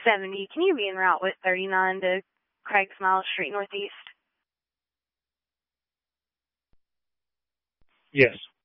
70. Can you be en route with 39 to Craig Smiles Street Northeast? Yes.